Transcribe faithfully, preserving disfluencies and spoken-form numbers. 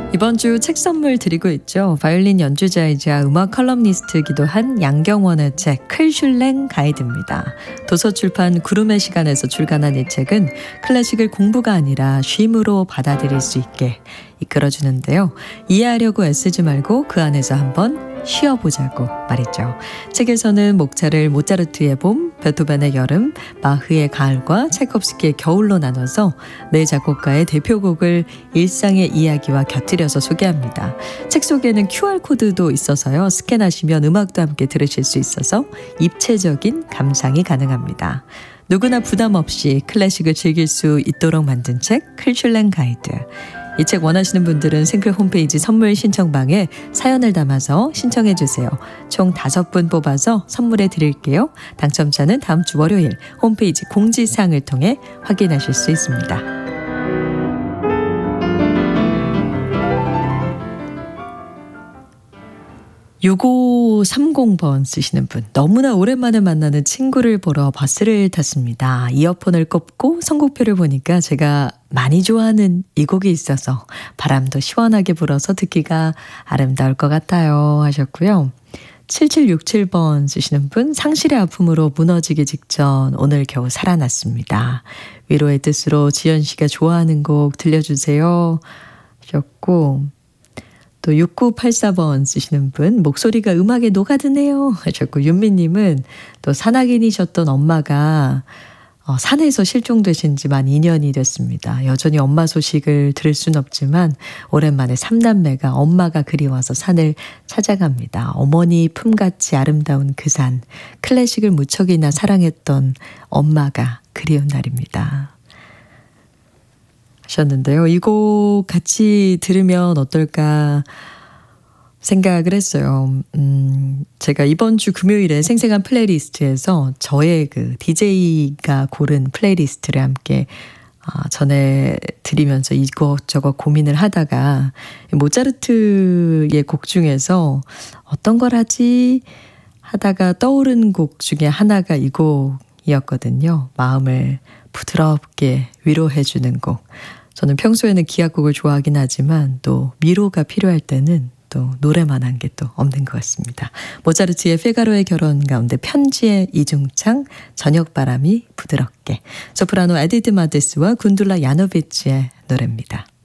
이번 주 책 선물 드리고 있죠. 바이올린 연주자이자 음악 컬럼니스트이기도 한 양경원의 책 클슐랭 가이드입니다. 도서출판 구름의 시간에서 출간한 이 책은 클래식을 공부가 아니라 쉼으로 받아들일 수 있게 이끌어주는데요. 이해하려고 애쓰지 말고 그 안에서 한번 쉬어보자고 말이죠. 책에서는 목차를 모차르트의 봄, 베토벤의 여름, 바흐의 가을과 차이콥스키의 겨울로 나눠서 네 작곡가의 대표곡을 일상의 이야기와 곁들여서 소개합니다. 책 속에는 큐알코드도 있어서요. 스캔하시면 음악도 함께 들으실 수 있어서 입체적인 감상이 가능합니다. 누구나 부담 없이 클래식을 즐길 수 있도록 만든 책 클슐랭 가이드. 이 책 원하시는 분들은 생클 홈페이지 선물 신청방에 사연을 담아서 신청해 주세요. 총 다섯 분 뽑아서 선물해 드릴게요. 당첨자는 다음 주 월요일 홈페이지 공지사항을 통해 확인하실 수 있습니다. 육오삼공 번 쓰시는 분, 너무나 오랜만에 만나는 친구를 보러 버스를 탔습니다. 이어폰을 꼽고 선곡표를 보니까 제가 많이 좋아하는 이 곡이 있어서 바람도 시원하게 불어서 듣기가 아름다울 것 같아요 하셨고요. 칠칠육칠 번 쓰시는 분, 상실의 아픔으로 무너지기 직전 오늘 겨우 살아났습니다. 위로의 뜻으로 지연 씨가 좋아하는 곡 들려주세요 하셨고, 또 육구팔사 번 쓰시는 분, 목소리가 음악에 녹아드네요 하셨고, 윤미님은 또 산악인이셨던 엄마가 어, 산에서 실종되신 지 만 이 년이 됐습니다. 여전히 엄마 소식을 들을 순 없지만 오랜만에 삼남매가 엄마가 그리워서 산을 찾아갑니다. 어머니 품같이 아름다운 그 산, 클래식을 무척이나 사랑했던 엄마가 그리운 날입니다 하셨는데요. 이 곡 같이 들으면 어떨까 생각을 했어요. 음, 제가 이번 주 금요일에 생생한 플레이리스트에서 저의 그 디제이가 고른 플레이리스트를 함께 어, 전해드리면서 이것저것 고민을 하다가 모차르트의 곡 중에서 어떤 걸 하지 하다가 떠오른 곡 중에 하나가 이 곡이었거든요. 마음을 부드럽게 위로해주는 곡. 저는 평소에는 기악곡을 좋아하긴 하지만 또 위로가 필요할 때는 또 노래만 한 게 또 없는 것 같습니다. 모차르트의 페가로의 결혼 가운데 편지의 이중창, 저녁바람이 부드럽게. 소프라노 에디드 마데스와 군둘라 야노비치의 노래입니다.